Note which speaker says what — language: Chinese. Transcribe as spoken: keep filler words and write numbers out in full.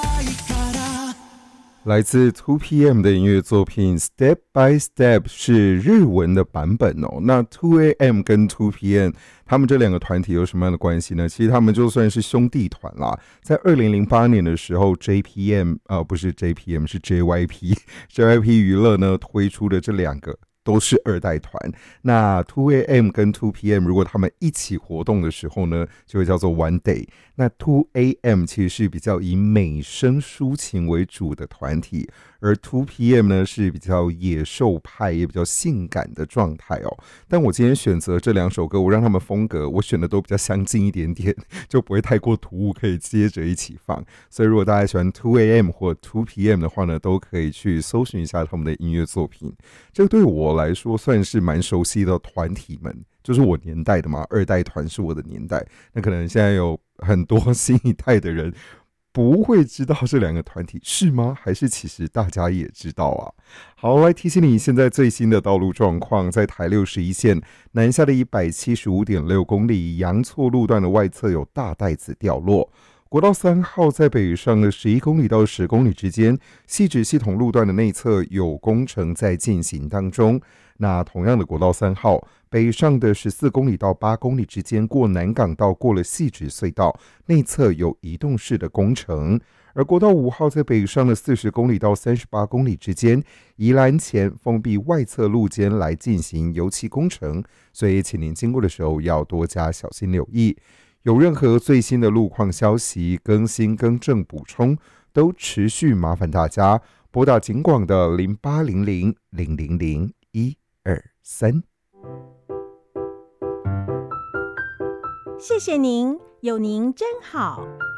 Speaker 1: 来自 two P M 的音乐作品 Step by Step 是日文的版本哦。那 two A M 跟 two P M 他们这两个团体有什么样的关系呢？其实他们就算是兄弟团啦。在二零零八年的时候 J P M 呃不是 J P M 是 J Y P J Y P 娱乐呢推出的这两个都是二代团。那 two A M 跟 two P M 如果他们一起活动的时候呢，就会叫做 One Day。那 two A M 其实是比较以美声抒情为主的团体，而 two P M 呢是比较野兽派也比较性感的状态哦。但我今天选择这两首歌，我让他们风格我选的都比较相近一点点，就不会太过突兀，可以接着一起放。所以如果大家喜欢 two A M 或 two P M 的话呢，都可以去搜寻一下他们的音乐作品。这个对我来说算是蛮熟悉的团体们，就是我年代的嘛，二代团是我的年代。那可能现在有很多新一代的人不会知道这两个团体是吗？还是其实大家也知道啊？好，来提醒你现在最新的道路状况，在台六十一线南下的 一百七十五点六 公里，阳错路段的外侧有大袋子掉落。国道三号在北上的十一公里到十公里之间，汐止系统路段的内侧有工程在进行当中。那同样的国道三号北上的十四公里到八公里之间，过南港道过了汐止隧道，内侧有移动式的工程。而国道五号在北上的四十公里到三十八公里之间，宜兰前封闭外侧路肩来进行油漆工程，所以请您经过的时候要多加小心留意。有任何最新的路况消息、更新、更正、补充，都持续麻烦大家拨打警广的零八零零零零零一二三。
Speaker 2: 谢谢您，有您真好。